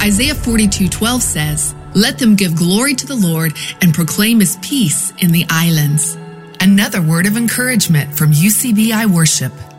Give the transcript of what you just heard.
Isaiah 42:12 says, "Let them give glory to the Lord and proclaim his peace in the islands." Another word of encouragement from UCBI Worship.